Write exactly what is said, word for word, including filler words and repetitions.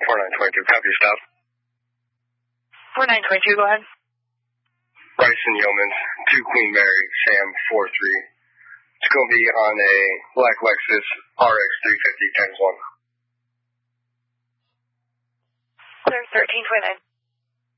four nine two two, copy stop. four nine two two, go ahead. Bryson Yeomans, two Queen Mary, Sam four three. It's going to be on a black Lexus R X three fifty times one. Clear thirteen twenty-nine.